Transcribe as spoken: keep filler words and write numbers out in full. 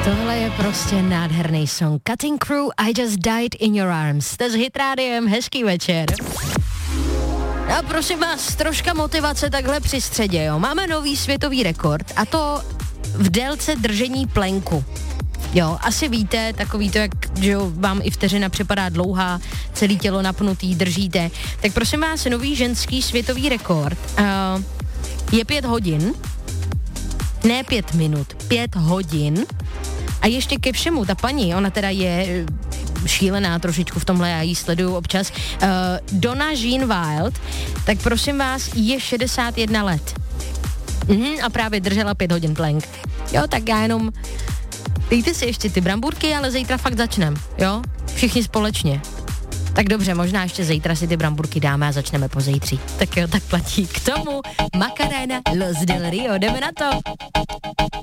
Tohle je prostě nádherný song. Cutting Crew, I Just Died in Your Arms. Jste s Hit Rádiem, hezký večer. A prosím vás, troška motivace takhle při středě, jo. Máme nový světový rekord a to v délce držení plenku. Jo, asi víte, takový to, jak že jo, vám i vteřina připadá dlouhá, celé tělo napnutý, držíte. Tak prosím vás, nový ženský světový rekord uh, je pět hodin, ne pět minut, pět hodin. A ještě ke všemu, ta paní, ona teda je šílená trošičku v tomhle, já ji sleduju občas, uh, Donna Jean Wild, tak prosím vás, je šedesát jedna let. Mhm, a právě držela pět hodin plank. Jo, tak já jenom dejte si ještě ty brambůrky, ale zítra fakt začneme, jo? Všichni společně. Tak dobře, možná ještě zítra si ty brambůrky dáme a začneme po zítří. Tak jo, tak platí k tomu Macarena Los del Rio, jdeme na to.